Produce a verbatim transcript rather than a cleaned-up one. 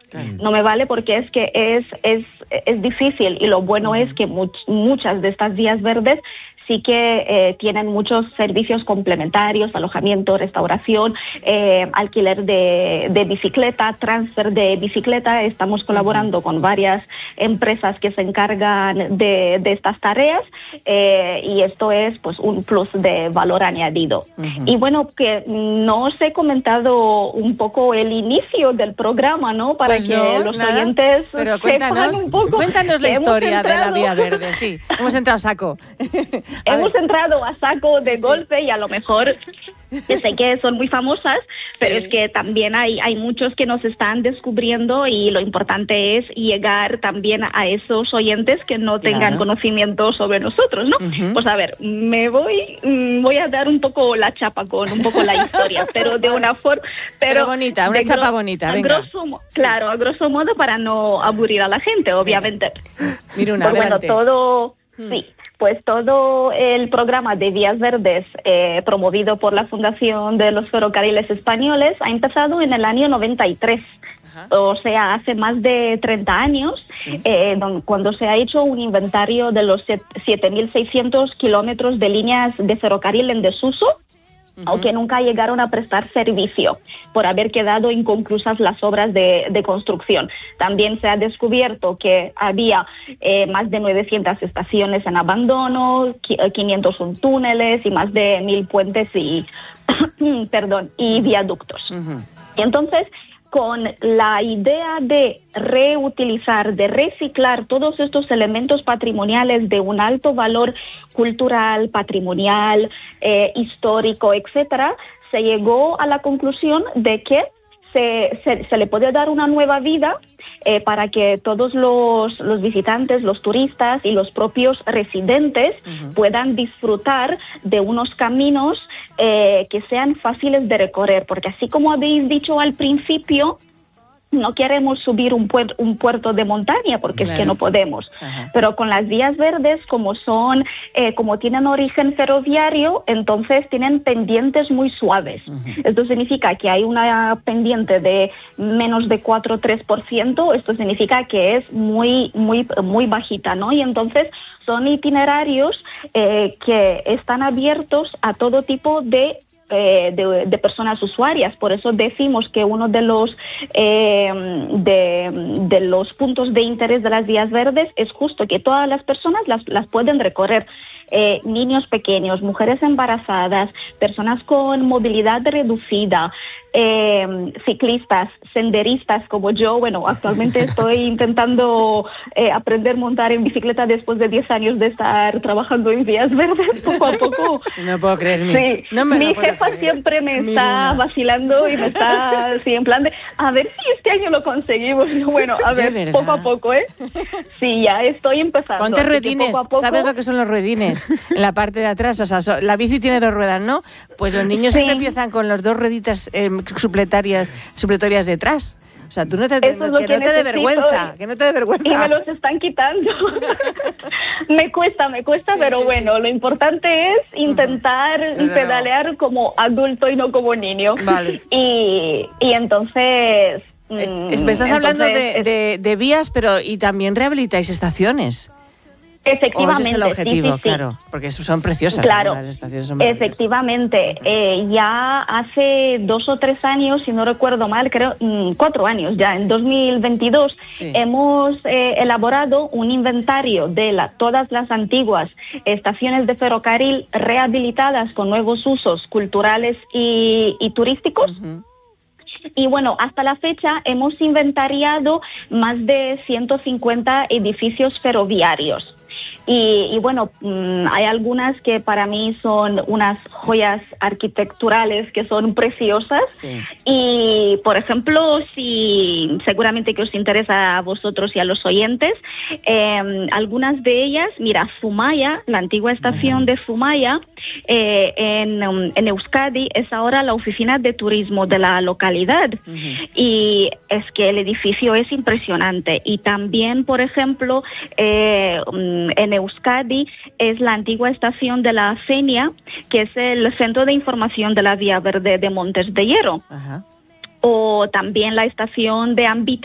Claro. No me vale porque es que es, es, es difícil, y lo bueno es que much, muchas de estas vías verdes sí que eh, tienen muchos servicios complementarios, alojamiento, restauración, eh, alquiler de, de bicicleta, transfer de bicicleta. Estamos colaborando uh-huh. con varias empresas que se encargan de, de estas tareas, eh, y esto es pues un plus de valor añadido. Uh-huh. Y bueno, que no os he comentado un poco el inicio del programa, ¿no? Para pues que no, los nada, oyentes pero cuéntanos, sepan un poco. Cuéntanos la historia de la Vía Verde, sí. Hemos entrado a saco. A Hemos ver. entrado a saco de sí, golpe sí. y a lo mejor sé que son muy famosas, pero sí. es que también hay, hay muchos que nos están descubriendo, y lo importante es llegar también a esos oyentes que no tengan claro. conocimiento sobre nosotros, ¿no? Uh-huh. Pues a ver, me voy voy a dar un poco la chapa con un poco la historia, pero de una forma... Pero, pero bonita, una chapa gro- bonita, a venga. Grosso, sí. Claro, a grosso modo, para no aburrir a la gente, obviamente. Mira una, pues bueno, todo... Hmm. Sí. Pues todo el programa de Vías Verdes, eh, promovido por la Fundación de los Ferrocarriles Españoles, ha empezado en el año noventa y tres. Ajá. O sea, hace más de treinta años, sí. eh, don, cuando se ha hecho un inventario de los siete mil seiscientos kilómetros de líneas de ferrocarril en desuso, Uh-huh. o que nunca llegaron a prestar servicio por haber quedado inconclusas las obras de, de construcción. También se ha descubierto que había eh, más de novecientas estaciones en abandono, quinientos un túneles y más de mil puentes y, perdón, y viaductos. Uh-huh. Y entonces, con la idea de reutilizar, de reciclar todos estos elementos patrimoniales de un alto valor cultural, patrimonial, eh, histórico, etcétera, se llegó a la conclusión de que se, se, se le puede dar una nueva vida eh, para que todos los, los visitantes, los turistas y los propios residentes uh-huh. puedan disfrutar de unos caminos eh, que sean fáciles de recorrer, porque así como habéis dicho al principio, no queremos subir un, puer- un puerto de montaña porque claro. es que no podemos. Ajá. Pero con las vías verdes, como son, eh, como tienen origen ferroviario, entonces tienen pendientes muy suaves. Uh-huh. Esto significa que hay una pendiente de menos de cuatro o tres por ciento. Esto significa que es muy, muy, muy bajita, ¿no? Y entonces son itinerarios eh, que están abiertos a todo tipo de Eh, de, de personas usuarias. Por eso decimos que uno de los eh, de, de los puntos de interés de las vías verdes es justo que todas las personas las, las pueden recorrer. Eh, niños pequeños, mujeres embarazadas, personas con movilidad reducida, eh, ciclistas, senderistas como yo. Bueno, actualmente estoy intentando eh, aprender a montar en bicicleta después de diez años de estar trabajando en vías verdes, poco a poco. No puedo creerme. Sí. No me Mi puedo jefa creer. siempre me Mi está luna. vacilando y me está así en plan de, a ver si este año lo conseguimos. Bueno, a ver, poco a poco, ¿eh? Sí, ya estoy empezando. Ponte ruedines. Poco a poco... ¿Sabes lo que son los ruedines? En la parte de atrás, o sea, so, la bici tiene dos ruedas, ¿no? Pues los niños sí. siempre empiezan con las dos rueditas eh, supletarias, supletorias detrás. O sea, tú no te, Eso no, que, que no te dé vergüenza, que no te dé vergüenza. Y me los están quitando. me cuesta, me cuesta, sí, pero sí, bueno, sí. Lo importante es intentar uh-huh. pedalear como adulto y no como niño. Vale. Y, y entonces... Es, es, me estás hablando de, es, de, de vías, pero y también rehabilitáis estaciones. Efectivamente. ¿O ese es el objetivo? Sí, sí, sí. Claro, porque son preciosas. Claro, ¿no? Las estaciones son efectivamente. Eh, ya hace dos o tres años, si no recuerdo mal, creo, mmm, cuatro años ya, en dos mil veintidós, sí. hemos eh, elaborado un inventario de la, todas las antiguas estaciones de ferrocarril rehabilitadas con nuevos usos culturales y, y turísticos. Uh-huh. Y bueno, hasta la fecha hemos inventariado más de ciento cincuenta edificios ferroviarios. Y, y bueno, mmm, hay algunas que para mí son unas joyas arquitecturales que son preciosas. Sí. Y, por ejemplo, si seguramente que os interesa a vosotros y a los oyentes, eh, algunas de ellas, mira, Zumaya, la antigua estación uh-huh. de Zumaya, eh, en, um, en Euskadi, es ahora la oficina de turismo de la localidad. Uh-huh. Y es que el edificio es impresionante. Y también, por ejemplo, eh, um, en Euskadi es la antigua estación de la Fenia, que es el centro de información de la Vía Verde de Montes de Hierro. Ajá. O también la estación de Ambite